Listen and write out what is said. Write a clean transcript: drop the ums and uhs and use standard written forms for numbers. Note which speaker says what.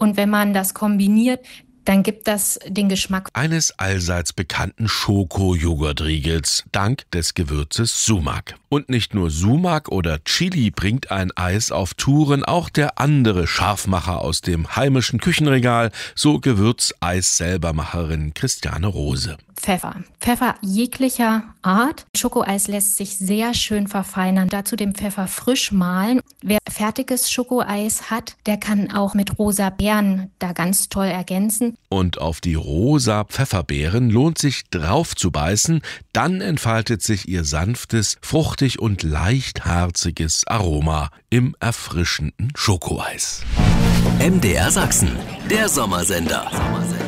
Speaker 1: Und wenn man das kombiniert, dann gibt das den Geschmack
Speaker 2: eines allseits bekannten Schoko-Joghurt-Riegels, dank des Gewürzes Sumac. Und nicht nur Sumac oder Chili bringt ein Eis auf Touren, auch der andere Scharfmacher aus dem heimischen Küchenregal, so Gewürzeis-Selbermacherin Christiane Rose.
Speaker 1: Pfeffer jeglicher Art. Schokoeis lässt sich sehr schön verfeinern. Dazu den Pfeffer frisch mahlen. Wer fertiges Schokoeis hat, der kann auch mit rosa Beeren da ganz toll ergänzen.
Speaker 2: Und auf die rosa Pfefferbeeren lohnt sich drauf zu beißen, dann entfaltet sich ihr sanftes, fruchtig und leicht harziges Aroma im erfrischenden Schokoeis.
Speaker 3: MDR Sachsen, der Sommersender.